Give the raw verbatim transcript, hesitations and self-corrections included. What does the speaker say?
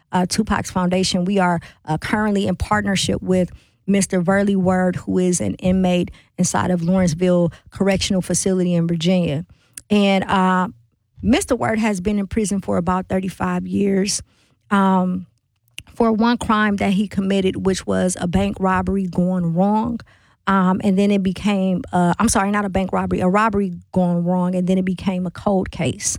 uh, Tupac's Foundation, we are uh, currently in partnership with Mister Verley Word, who is an inmate inside of Lawrenceville Correctional Facility in Virginia. And uh, Mister Word has been in prison for about thirty-five years um, for one crime that he committed, which was a bank robbery gone wrong. Um, and then it became, uh, I'm sorry, not a bank robbery, a robbery gone wrong, and then it became a cold case.